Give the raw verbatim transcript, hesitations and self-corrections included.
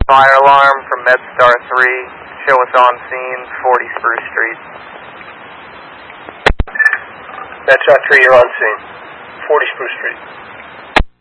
Fire alarm from MedStar three. Show us on scene, forty Spruce Street. MedStar three, you're on scene. forty Spruce Street.